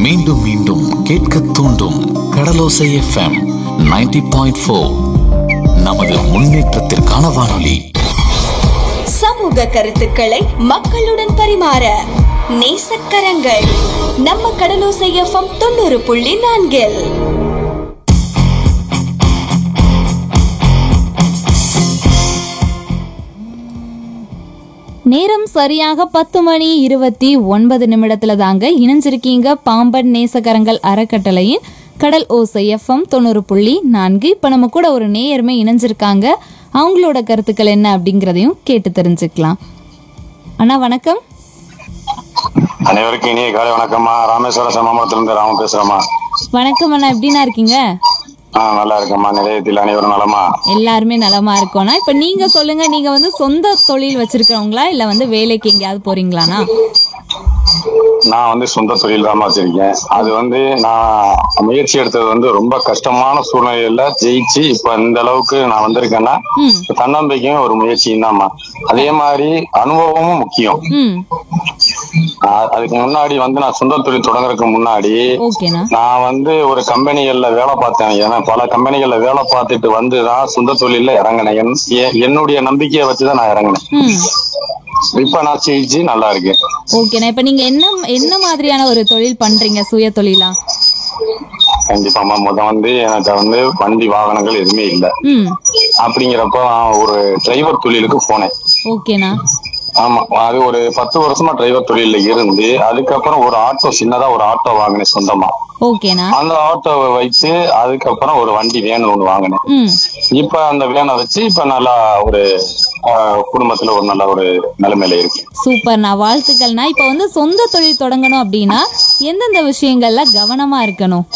மீண்டும் மீண்டும் கேட்க தூண்டும் கடலோசை எஃப்எம் 90.4. நமது முன்னேற்றத்திற்கான வானொலி. சமூக கருத்துக்களை மக்களுடன் பரிமாற நேசக்கரங்கள் நம்ம கடலோசை எஃப்எம் 90.4. நேரம் சரியாக 10:29 தாங்க இணைஞ்சிருக்கீங்க பாம்பன் நேசகரங்கள் அறக்கட்டளையின் கடல் ஓசை எஃப்எம் 90.4. இப்போ நம்ம கூட ஒரு நேயருமே இணைஞ்சிருக்காங்க. அவங்களோட கருத்துக்கள் என்ன அப்படிங்கிறதையும் கேட்டு தெரிஞ்சுக்கலாம். அண்ணா வணக்கம். அனைவருக்கும் இனிய காலை வணக்கம்மா. ராமேஸ்வரம் சமமரத்திலிருந்து ராம பேசுறேம்மா. வணக்கம் அண்ணா, எப்படின்னா இருக்கீங்க? நல்லா இருக்கம்மா. நிலையத்தில் அனைவரும் நலமா? எல்லாருமே நலமா இருக்கோம்னா. இப்ப நீங்க சொல்லுங்க, நீங்க சொந்த தொழில் வச்சிருக்கவங்களா இல்ல வேலைக்கு எங்கேயாவது போறீங்களாண்ணா? நான் சொந்த தொழில் தான் வச்சிருக்கேன். அது நான் முயற்சி எடுத்தது ரொம்ப கஷ்டமான சூழ்நிலையில ஜெயிச்சு இப்ப இந்த அளவுக்கு நான் வந்திருக்கேன்னா தன்னம்பிக்கையும் ஒரு முயற்சியும் தான்மா. அதே மாதிரி அனுபவமும் முக்கியம். அதுக்கு முன்னாடி நான் சொந்த தொழில் தொடங்குறதுக்கு முன்னாடி நான் ஒரு கம்பெனிகள்ல வேலை பார்த்தேன். ஏன்னா பல கம்பெனிகள்ல வேலை பார்த்துட்டு வந்துதான் சொந்த தொழில இறங்கினேன். என்னுடைய நம்பிக்கையை வச்சுதான் நான் இறங்கினேன். இப்ப நான் ஜெயிச்சு நல்லா இருக்கேன். ஓகேண்ணா, இப்ப நீங்க என்ன மாதிரியான ஒரு தொழில் பண்றீங்க? சுய தொழிலா? கண்டிப்பாமா. எனக்கு வண்டி வாகனங்கள் எதுவுமே இல்ல. அப்படிங்கிறப்ப ஒரு டிரைவர் தொழிலுக்கு போனேன். ஓகேண்ணா. ஆமா, அது ஒரு 10 வருஷமா டிரைவர் தொழில இருந்து அதுக்கப்புறம் ஒரு ஆட்டோ, சின்னதா ஒரு ஆட்டோ வாங்கினேன் சொந்தமா. ஓகேண்ணா. அந்த ஆட்டோவை வைத்து அதுக்கப்புறம் ஒரு வண்டி வேன் ஒண்ணு வாங்கினேன். இப்ப அந்த வேனை வச்சு இப்ப நல்லா ஒரு குடும்பத்துல ஒரு நல்ல ஒரு நிலைமையில இருக்கு. சூப்பர்ண்ணா, வாழ்த்துக்கள்ண்ணா. இப்ப சொந்த தொழில் தொடங்கணும் அப்படின்னா எந்தெந்த விஷயங்கள்ல கவனமா இருக்கணும்?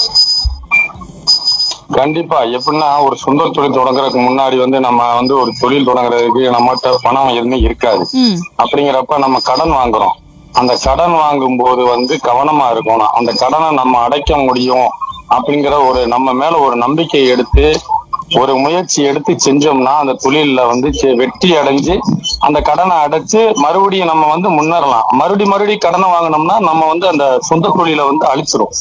கண்டிப்பா. எப்படின்னா ஒரு சொந்த தொழில் தொடங்குறதுக்கு முன்னாடி நம்ம ஒரு தொழில் தொடங்குறதுக்கு நம்மகிட்ட பணம் எதுவுமே இருக்காது. அப்படிங்கிறப்ப நம்ம கடன் வாங்குறோம். அந்த கடன் வாங்கும் போது கவனமா இருக்கணும். அந்த கடனை நம்ம அடைக்க முடியும் அப்படிங்கிற ஒரு நம்ம மேல ஒரு நம்பிக்கை எடுத்து ஒரு முயற்சி எடுத்து செஞ்சோம்னா அந்த தொழில வெற்றி அடைஞ்சு அந்த கடனை அடைச்சு மறுபடியும் நம்ம முன்னேறலாம். மறுபடியும் கடனை வாங்கினோம்னா நம்ம அந்த சொந்த தொழில அழிச்சிரும்.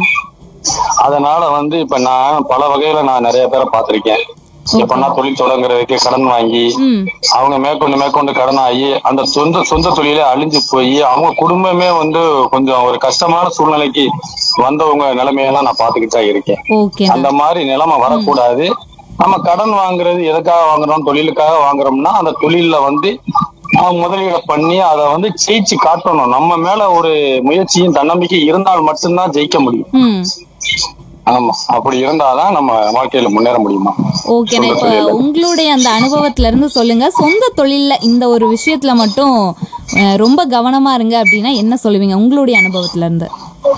அதனால இப்ப நான் பல வகையில நான் நிறைய பேரை பார்த்திருக்கேன். எப்படின்னா தொழில் தொடங்குறதுக்கு கடன் வாங்கி அவங்க மேற்கொண்டு கடன் ஆகி அந்த சொந்த தொழிலே அழிஞ்சு போய் அவங்க குடும்பமே கொஞ்சம் ஒரு கஷ்டமான சூழ்நிலைக்கு வந்தவங்க நிலைமையெல்லாம் நான் பாத்துக்கிட்டா இருக்கேன். அந்த மாதிரி நிலைமை வரக்கூடாது. நம்ம கடன் வாங்குறது எதுக்காக வாங்குறோம்? தொழிலுக்காக வாங்குறோம்னா அந்த தொழில முதலீடு பண்ணி அதை ஜெயிச்சு காட்டணும். நம்ம மேல ஒரு முயற்சியும் தன்னம்பிக்கை இருந்தால் மட்டும்தான் ஜெயிக்க முடியும். ஆமா, அப்படி இருந்தாதான் நம்ம வாழ்க்கையில முன்னேற முடியுமா? ஓகேண்ணா, இப்ப உங்களுடைய அந்த அனுபவத்துல இருந்து சொல்லுங்க. சொந்த தொழில்ல இந்த ஒரு விஷயத்துல மட்டும் ரொம்ப கவனமா இருங்க அப்படின்னா என்ன சொல்லுவீங்க உங்களுடைய அனுபவத்துல இருந்து?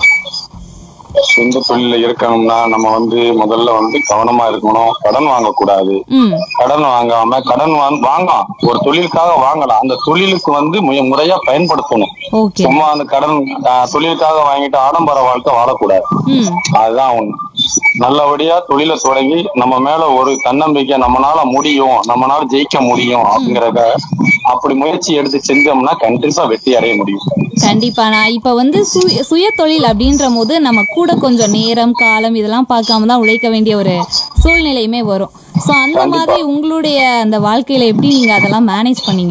சொந்த தொழில இருக்கணும்னா நம்ம முதல்ல கவனமா இருக்கணும். கடன் வாங்கக்கூடாது. கடன் வாங்காம வாங்கலாம். ஒரு தொழிலுக்காக வாங்கலாம். அந்த தொழிலுக்கு முறையா பயன்படுத்தணும். சும்மா அந்த கடன் தொழிலுக்காக வாங்கிட்டு ஆடம்பர வாழ்க்கை வாழக்கூடாது. அதுதான் ஒண்ணு. நல்லபடியா தொழிலை தொடங்கி நம்ம மேல ஒரு தன்னம்பிக்கை, நம்மளால முடியும், நம்மளால ஜெயிக்க முடியும் அப்படிங்கறத அப்படி முயற்சி எடுத்து செஞ்சோம்னா கண்டிப்பா வெற்றி அடைய முடியும். கண்டிப்பா. நான் இப்ப சுய தொழில் அப்படின்ற போது நம்ம கூட கொஞ்சம் நேரம் காலம் இதெல்லாம் பார்க்காம தான் உழைக்க வேண்டிய ஒரு சூழ்நிலையுமே வரும். சோ அந்த மாதிரி உங்களுடைய அந்த வாழ்க்கையில எப்படி நீங்க அதெல்லாம் மேனேஜ் பண்ணீங்க?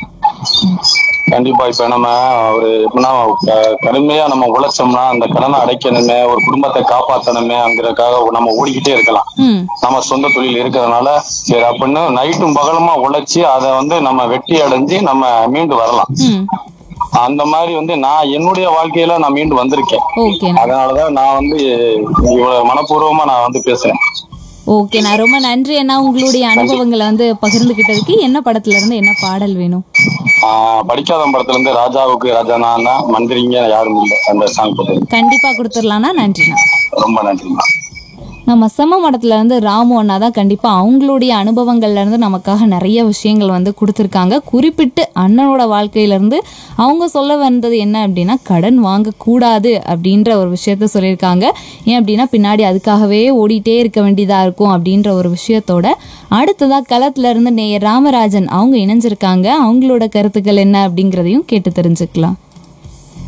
கண்டிப்பா. இப்ப நம்ம எப்படின்னா கடுமையா நம்ம உழைச்சோம்னா அந்த கடனை அடைக்கணுமே, ஒரு குடும்பத்தை காப்பாற்றணுமே அங்கிறதுக்காக நம்ம ஓடிக்கிட்டே இருக்கலாம். நம்ம சொந்த தொழில் இருக்கிறதுனால சரி அப்படின்னு நைட்டும் பகலுமா உழைச்சி அதை நம்ம வெற்றி அடைஞ்சு நம்ம மீண்டு வரலாம். அந்த மாதிரி நான் என்னுடைய வாழ்க்கையில நான் மீண்டு வந்திருக்கேன். அதனாலதான் நான் இவ்வளவு மனப்பூர்வமா நான் பேசுறேன். ஓகே, நான் ரொம்ப நன்றி அண்ணா. உங்களுடைய அனுபவங்களை பகிர்ந்துகிட்டதுக்கு. என்ன படத்துல இருந்து என்ன பாடல் வேணும்? படிக்காத படத்துல இருந்து ராஜாவுக்கு ராஜானா மந்திரிங்க யாரும் இல்லை அந்த சாங் போட்டு கண்டிப்பா கொடுத்துடலாம்னா. நன்றிண்ணா. ரொம்ப நன்றிண்ணா. நம்ம செம்ம மடத்துல இருந்து ராமு அண்ணா தான் கண்டிப்பா அவங்களுடைய அனுபவங்கள்ல இருந்து நமக்காக நிறைய விஷயங்கள் கொடுத்துருக்காங்க. குறிப்பிட்டு அண்ணனோட வாழ்க்கையில இருந்து அவங்க சொல்ல வந்தது என்ன அப்படின்னா கடன் வாங்கக்கூடாது அப்படின்ற ஒரு விஷயத்த சொல்லியிருக்காங்க. ஏன் அப்படின்னா பின்னாடி அதுக்காகவே ஓடிட்டே இருக்க வேண்டியதா இருக்கும் அப்படின்ற ஒரு விஷயத்தோட அடுத்ததா களத்துல இருந்து நேயர் ராமராஜன் அவங்க இணைஞ்சிருக்காங்க. அவங்களோட கருத்துக்கள் என்ன அப்படிங்கிறதையும் கேட்டு தெரிஞ்சுக்கலாம்.